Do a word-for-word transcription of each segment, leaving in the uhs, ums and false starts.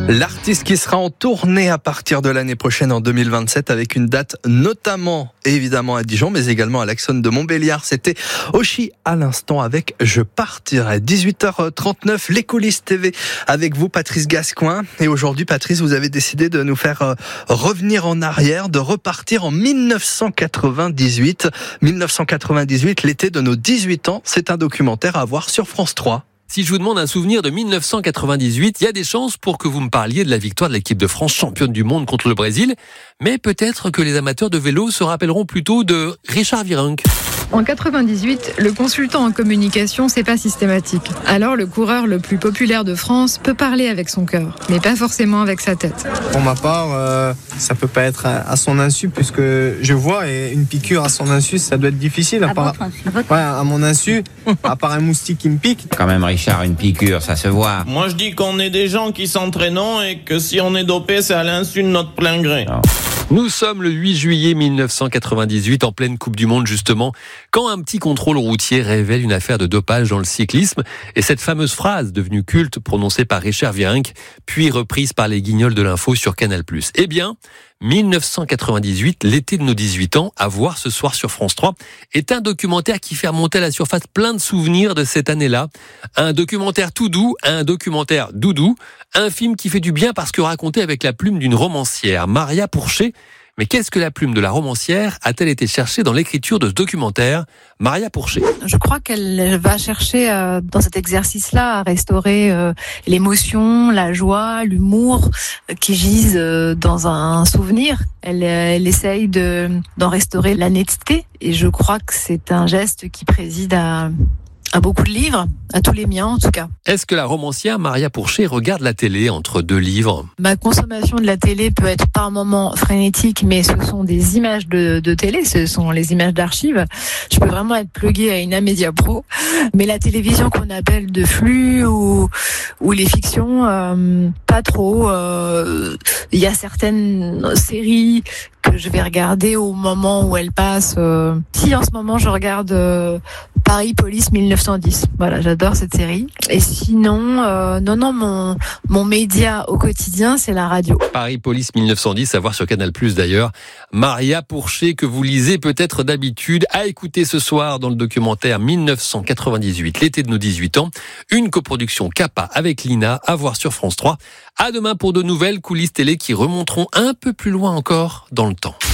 L'artiste qui sera en tournée à partir de l'année prochaine en deux mille vingt-sept avec une date notamment évidemment à Dijon mais également à l'Axone de Montbéliard. C'était Oshi à l'instant avec Je partirai. dix-huit heures trente-neuf, les coulisses T V avec vous Patrice Gascoin. Et aujourd'hui Patrice, vous avez décidé de nous faire revenir en arrière, de repartir en dix-neuf cent quatre-vingt-dix-huit. dix-neuf cent quatre-vingt-dix-huit, l'été de nos dix-huit ans. C'est un documentaire à voir sur France trois. Si je vous demande un souvenir de dix-neuf cent quatre-vingt-dix-huit, il y a des chances pour que vous me parliez de la victoire de l'équipe de France championne du monde contre le Brésil. Mais peut-être que les amateurs de vélo se rappelleront plutôt de Richard Virenque. En quatre-vingt-dix-huit, le consultant en communication, c'est pas systématique. Alors le coureur le plus populaire de France peut parler avec son cœur, mais pas forcément avec sa tête. Pour ma part, euh, ça peut pas être à son insu, puisque je vois, et une piqûre à son insu, ça doit être difficile. À, à, part, ouais, à mon insu, à part un moustique qui me pique. Quand même, Richard, une piqûre, ça se voit. Moi, je dis qu'on est des gens qui s'entraînent et que si on est dopé, c'est à l'insu de notre plein gré. Non. Nous sommes le huit juillet dix-neuf cent quatre-vingt-dix-huit, en pleine Coupe du Monde justement, quand un petit contrôle routier révèle une affaire de dopage dans le cyclisme, et cette fameuse phrase devenue culte prononcée par Richard Virenque, puis reprise par les guignols de l'info sur Canal plus. Eh bien, dix-neuf cent quatre-vingt-dix-huit, l'été de nos dix-huit ans, à voir ce soir sur France trois, est un documentaire qui fait remonter à la surface plein de souvenirs de cette année-là. Un documentaire tout doux, un documentaire doudou, un film qui fait du bien parce que raconté avec la plume d'une romancière, Maria Pourchet. Mais qu'est-ce que la plume de la romancière a-t-elle été cherchée dans l'écriture de ce documentaire, Maria Pourchet? Je crois qu'elle va chercher euh, dans cet exercice-là à restaurer euh, l'émotion, la joie, l'humour euh, qui gisent euh, dans un souvenir. Elle, euh, elle essaye de, d'en restaurer la netteté et je crois que c'est un geste qui préside à... à beaucoup de livres, à tous les miens en tout cas. Est-ce que la romancière Maria Pourchet regarde la télé entre deux livres? Ma consommation de la télé peut être par moments frénétique, mais ce sont des images de, de télé, ce sont les images d'archives. Je peux vraiment être pluguée à une Amedia Pro, mais la télévision qu'on appelle de flux ou, ou les fictions, euh, pas trop. Euh, il y a certaines séries que je vais regarder au moment où elles passent. Euh, si en ce moment je regarde euh, Paris Police dix-neuf cent dix, voilà, j'adore cette série. Et sinon, euh, non, non, mon mon média au quotidien, c'est la radio. Paris Police dix-neuf cent dix, à voir sur Canal plus d'ailleurs. Maria Pourchet, que vous lisez peut-être d'habitude, à écouter ce soir dans le documentaire dix-neuf cent quatre-vingt-dix-huit, l'été de nos dix-huit ans. Une coproduction Kappa avec Lina, à voir sur France trois. À demain pour de nouvelles coulisses télé qui remonteront un peu plus loin encore dans le temps.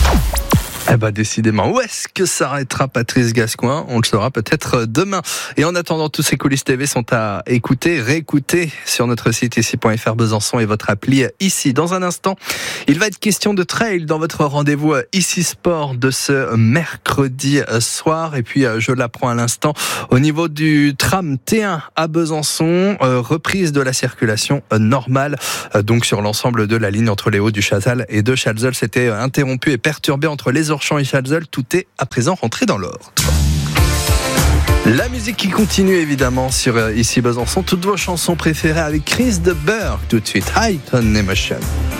Eh ben, décidément, où est-ce que s'arrêtera Patrice Gascoin? On le saura peut-être demain. Et en attendant, tous ces coulisses T V sont à écouter, réécouter sur notre site ici point f r Besançon et votre appli ici. Dans un instant, il va être question de trail dans votre rendez-vous ici Sport de ce mercredi soir. Et puis, je l'apprends à l'instant, au niveau du tram T un à Besançon, euh, reprise de la circulation euh, normale. Euh, donc, sur l'ensemble de la ligne entre les Hauts du Chazal et de Chalzeul, c'était interrompu et perturbé entre les Orchamps et Chalzeul. Tout est à présent rentré dans l'ordre. La musique qui continue évidemment sur euh, ici Besançon. Toutes vos chansons préférées avec Chris de Burgh tout de suite. High on Emotion.